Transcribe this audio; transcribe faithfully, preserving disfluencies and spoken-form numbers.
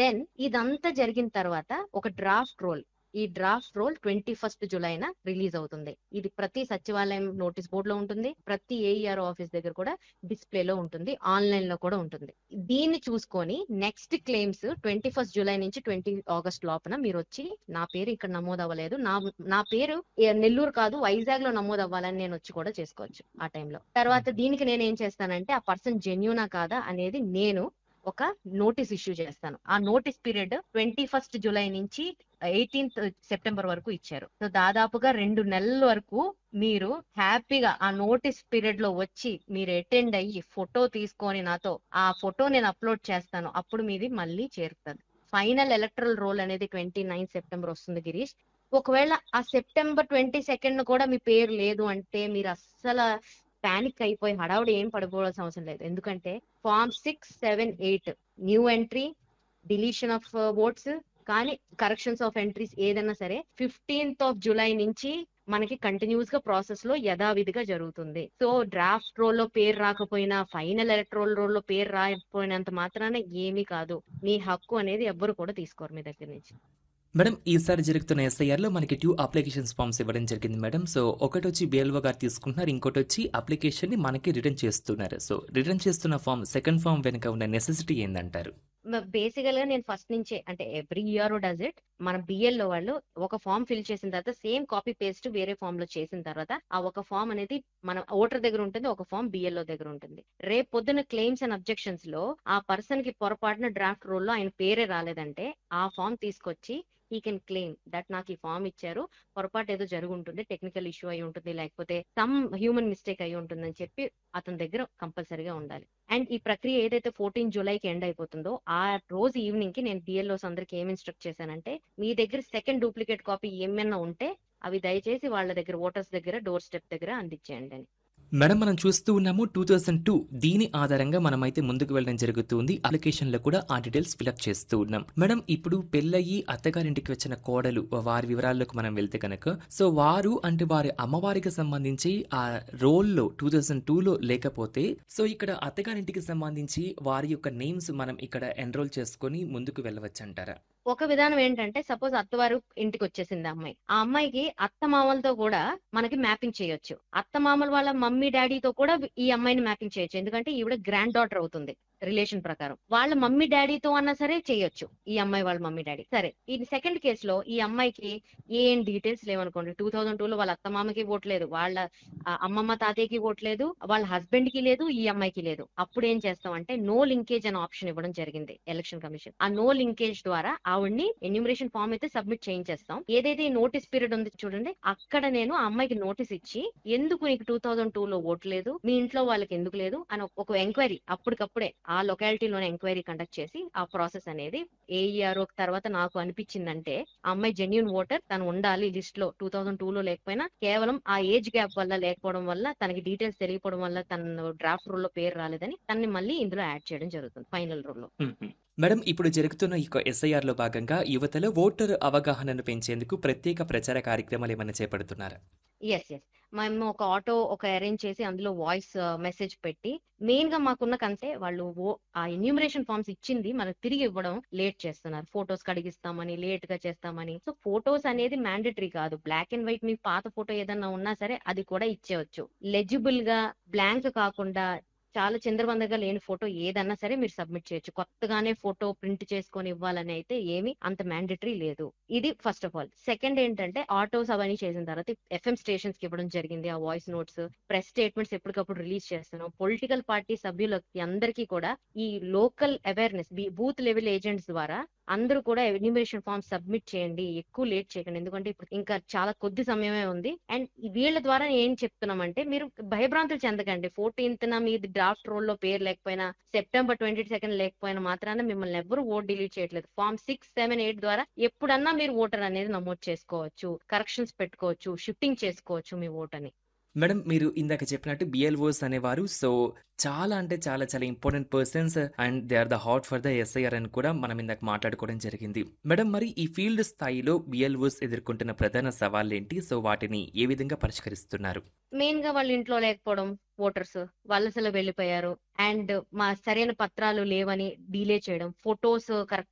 Then ఇదంతా జరిగిన తర్వాత ఒక డ్రాఫ్ట్ రోల్, ఈ draft role twenty first జులైన release అవుతుంది. ఇది ప్రతి సచివాలయం నోటీస్ బోర్డ్ లో ఉంటుంది, ప్రతి ఏఈఆర్ ఆఫీస్ దగ్గర కూడా డిస్ప్లేలో ఉంటుంది, ఆన్లైన్ లో కూడా ఉంటుంది. దీన్ని చూసుకొని next claims twenty first July నుంచి ట్వంటీ ఆగస్ట్ లోపల మీరు వచ్చి నా పేరు ఇక్కడ నమోదు అవ్వలేదు, నా నా పేరు ఏ- నెల్లూరు కాదు వైజాగ్ లో నమోదు అవ్వాలని నేను వచ్చి కూడా చేసుకోవచ్చు ఆ టైంలో. తర్వాత దీనికి నేను ఏం చేస్తానంటే ఆ పర్సన్ జెన్యూనా కాదా అనేది నేను ఒక నోటీస్ ఇష్యూ చేస్తాను. ఆ notice period twenty first July నుంచి ఎయిటీన్త్ సెప్టెంబర్ వరకు ఇచ్చారు. సో దాదాపుగా రెండు నెలల వరకు మీరు హ్యాపీగా ఆ నోటీస్ పీరియడ్ లో వచ్చి మీరు అటెండ్ అయ్యి ఫోటో తీసుకొని నాతో ఆ ఫోటో నేను అప్లోడ్ చేస్తాను, అప్పుడు మీది మళ్ళీ చేరుతుంది. ఫైనల్ ఎలక్ట్రల్ రోల్ అనేది ట్వంటీ నైన్ సెప్టెంబర్ వస్తుంది గిరీష్. ఒకవేళ ఆ సెప్టెంబర్ ట్వంటీ సెకండ్ కూడా మీ పేరు లేదు అంటే మీరు అస్సలు పానిక్ అయిపోయి హడావుడి ఏం పడిపోవాల్సిన అవసరం లేదు. ఎందుకంటే form six seven eight new entry, deletion of votes కానీ కరెక్షన్స్ ఆఫ్ ఎంట్రీస్ ఏదైనా సరే ఫిఫ్టీన్త్ ఆఫ్ జులై నుంచి మనకి కంటిన్యూస్ గా ప్రాసెస్ లో యథావిధిగా జరుగుతుంది. సో డ్రాఫ్ట్ రోల్ లో పేరు రాకపోయినా, ఫైనల్ ఎలక్ట్రల్ రోల్ లో పేరు రాకపోయినంత మాత్రాన ఏమీ కాదు. మీ హక్కు అనేది ఎవ్వరు కూడా తీసుకోరు మీ దగ్గర నుంచి. మేడం ఈసారి జరుగుతున్న ఎస్ఐఆర్ లో మనకి టూ అప్లికేషన్స్ ఫామ్స్ ఇవ్వడం జరిగింది మేడం. సో ఒకటి వచ్చి బిఎల్ఓ గారు తీసుకుంటున్నారు, ఇంకోటి వచ్చి అప్లికేషన్ ని మనకి రిటర్న్ చేస్తున్నారు. సో రిటర్న్ చేస్తున్న ఫామ్ సెకండ్ ఫామ్ వెనుక ఉన్న నెసెసిటీ ఏందంటారు? బేసికల్ గా నేను ఫస్ట్ నుంచే అంటే ఎవ్రీ ఇయర్ డస్ ఇట్, మన బిఎల్ఓ వాళ్ళు ఒక ఫామ్ ఫిల్ చేసిన తర్వాత సేమ్ కాపీ పేస్ట్ వేరే ఫామ్ లో చేసిన తర్వాత ఆ ఒక ఫామ్ అనేది మన ఓటర్ దగ్గర ఉంటుంది, ఒక ఫామ్ బిఎల్ఓ దగ్గర ఉంటుంది. రేపు పొద్దున క్లెయిమ్స్ అండ్ అబ్జెక్షన్స్ లో ఆ పర్సన్ కి పొరపాటున డ్రాఫ్ట్ రోల్ లో ఆయన పేరే రాలేదంటే ఆ ఫామ్ తీసుకొచ్చి హీ కెన్ క్లెయిమ్ దట్ నాకు ఈ ఫామ్ ఇచ్చారు, పొరపాటు ఏదో జరిగి ఉంటుంది, టెక్నికల్ ఇష్యూ అయి ఉంటుంది, లేకపోతే సమ్ హ్యూమన్ మిస్టేక్ అయి ఉంటుంది అని చెప్పి అతని దగ్గర కంపల్సరీగా ఉండాలి. అండ్ ఈ ప్రక్రియ ఏదైతే ఫోర్టీన్ జూలైకి ఎండ్ అయిపోతుందో ఆ రోజు ఈవినింగ్ కి నేను బిఎల్ఓస్ అందరికి ఏం ఇన్స్ట్రక్ట్ చేశానంటే మీ దగ్గర సెకండ్ డూప్లికేట్ కాపీ ఏమైనా ఉంటే అవి దయచేసి వాళ్ళ దగ్గర ఓటర్స్ దగ్గర డోర్ స్టెప్ దగ్గర అందించేయండి అని. మేడం మనం చూస్తూ ఉన్నాము టూ థౌసండ్ టూ దీని ఆధారంగా మనమైతే ముందుకు వెళ్ళడం జరుగుతుంది. అప్లికేషన్ లో కూడా ఆ డీటెయిల్స్ ఫిల్అప్ చేస్తూ ఉన్నాం. మేడం ఇప్పుడు పెళ్ళయి అత్తగారింటికి వచ్చిన కోడలు వారి వివరాల్లోకి మనం వెళ్తే కనుక సో వారు అంటే వారి అమ్మవారికి సంబంధించి ఆ రోల్లో టూ థౌసండ్ టూ లో లేకపోతే సో ఇక్కడ అత్తగారింటికి సంబంధించి వారి యొక్క నేమ్స్ మనం ఇక్కడ ఎన్రోల్ చేసుకొని ముందుకు వెళ్ళవచ్చు అంటారా? ఒక విధానం ఏంటంటే సపోజ్ అత్తవారు ఇంటికి వచ్చేసింది ఆ అమ్మాయి, ఆ అమ్మాయికి అత్త మామలతో కూడా మనకి మ్యాపింగ్ చేయొచ్చు, అత్త మామల వాళ్ళ మమ్మీ డాడీతో కూడా ఈ అమ్మాయిని మ్యాపింగ్ చేయొచ్చు. ఎందుకంటే ఈవిడ గ్రాండ్ డాటర్ అవుతుంది రిలేషన్ ప్రకారం. వాళ్ళ మమ్మీ డాడీతో అన్నా సరే చేయొచ్చు ఈ అమ్మాయి వాళ్ళ మమ్మీ డాడీ. సరే ఈ సెకండ్ కేసులో ఈ అమ్మాయికి ఏం డీటెయిల్స్ లేవనుకోండి, టూ థౌసండ్ టూ లో వాళ్ళ అత్త మామకి ఓట్ లేదు, వాళ్ళ ఆ, అమ్మమ్మ తాతయ్యకి ఓట్ లేదు, వాళ్ళ హస్బెండ్ కి లేదు, ఈ అమ్మాయికి లేదు. అప్పుడు ఏం చేస్తాం అంటే నో లింకేజ్ అనే ఆప్షన్ ఇవ్వడం జరిగింది ఎలక్షన్ కమిషన్. ఆ నో లింకేజ్ ద్వారా ఆవిడ్ని ఎన్యూమరేషన్ ఫామ్ అయితే సబ్మిట్ చేయించేస్తాం. ఏదైతే నోటీస్ పీరియడ్ ఉంది చూడండి అక్కడ నేను ఆ అమ్మాయికి నోటీస్ ఇచ్చి ఎందుకు నీకు టూ థౌసండ్ టూ లో ఓట్ లేదు, మీ ఇంట్లో వాళ్ళకి ఎందుకు లేదు అని ఒక ఎంక్వైరీ అప్పటికప్పుడే ఆ లొకాలిటీలోనే ఎంక్వైరీ కండక్ట్ చేసి ఆ ప్రాసెస్ అనేది ఏఈఆర్ తర్వాత నాకు అనిపించిందంటే ఆ అమ్మాయి జెన్యూన్ ఓటర్, తను ఉండాలి లిస్ట్ లో టూ థౌసండ్ టూ లో లేకపోయినా కేవలం ఆ ఏజ్ గ్యాప్ వల్ల లేకపోవడం వల్ల తనకి డీటెయిల్స్ తెలియకపోవడం వల్ల తన డ్రాఫ్ట్ రోల్ లో పేరు రాలేదని తనని మళ్ళీ ఇందులో యాడ్ చేయడం జరుగుతుంది ఫైనల్ రోల్ లో. మేడం ఇప్పుడు జరుగుతున్న ఈ ఎస్ఐఆర్ లో భాగంగా యువతలో ఓటర్ అవగాహనను పెంచేందుకు ప్రత్యేక ప్రచార కార్యక్రమాలు ఏమైనా చేపడుతున్నారా? ఎస్ ఎస్ మేము ఒక ఆటో ఒక అరేంజ్ చేసి అందులో వాయిస్ మెసేజ్ పెట్టి మెయిన్ గా మాకున్న కంటే వాళ్ళు ఓ- ఆ ఎన్యూమరేషన్ ఫార్మ్స్ ఇచ్చింది మనకు తిరిగి ఇవ్వడం లేట్ చేస్తున్నారు, ఫొటోస్ కడిగిస్తామని లేట్ గా చేస్తామని. సో ఫొటోస్ అనేది మ్యాండేటరీ కాదు, బ్లాక్ అండ్ వైట్ మీ పాత ఫోటో ఏదన్నా ఉన్నా సరే అది కూడా ఇచ్చేయచ్చు. లెజిబుల్ గా బ్లాంక్ కాకుండా చాలా చంద్రబందగా లేని ఫోటో ఏదన్నా సరే మీరు సబ్మిట్ చేయొచ్చు. కొత్తగానే ఫోటో ప్రింట్ చేసుకొని ఇవ్వాలని అయితే ఏమీ అంత మ్యాండేటరీ లేదు. ఇది ఫస్ట్ ఆఫ్ ఆల్. సెకండ్ ఏంటంటే ఆటోస్ అవన్నీ చేసిన తర్వాత ఎఫ్ఎం స్టేషన్స్ కి ఇవ్వడం జరిగింది ఆ వాయిస్ నోట్స్, ప్రెస్ స్టేట్మెంట్స్ ఎప్పటికప్పుడు రిలీజ్ చేస్తున్నాం. పొలిటికల్ పార్టీ సభ్యులకి అందరికీ కూడా ఈ local awareness booth level agents ద్వారా అందరూ కూడా ఎన్యూమరేషన్ ఫామ్ సబ్మిట్ చేయండి, ఎక్కువ లేట్ చేయకండి, ఎందుకంటే ఇప్పుడు ఇంకా చాలా కొద్ది సమయమే ఉంది. అండ్ వీళ్ళ ద్వారా ఏం చెప్తున్నామంటే మీరు భయభ్రాంతులు చెందకండి. ఫోర్టీన్త్ నా మీ డ్రాఫ్ట్ రోల్ లో పేరు లేకపోయినా, సెప్టెంబర్ ట్వంటీ సెకండ్ లేకపోయినా మాత్రాన మిమ్మల్ని ఎవరు ఓట్ డిలీట్ చేయట్లేదు. ఫామ్ సిక్స్ సెవెన్ ఎయిట్ ద్వారా ఎప్పుడన్నా మీరు ఓటర్ అనేది నమోదు చేసుకోవచ్చు, కరెక్షన్స్ పెట్టుకోవచ్చు, షిఫ్టింగ్ చేసుకోవచ్చు మీ ఓట్ అని. మేడం మీరు ఇందాక చెప్పినట్టు బిఎల్ఓస్ అనేవారు సో చాలా అంటే చాలా చాలా important persons and they are the hot for the SIR అని కూడా మనం ఇందాక మాట్లాడుకోవడం జరిగింది. మేడం మరి ఈ ఫీల్డ్ స్థాయిలో బిఎల్ఓస్ ఎదుర్కొంటున్న ప్రధాన సవాళ్ళు ఏంటి? సో వాటిని ఏ విధంగా పరిష్కరిస్తున్నారు? మెయిన్ గా వాళ్ళ ఇంట్లో లేకపోవడం, ఓటర్స్ వలసలు వెళ్ళిపోయారు, అండ్ మా సరైన పత్రాలు లేవని డిలే చేయడం, ఫొటోస్ కరెక్ట్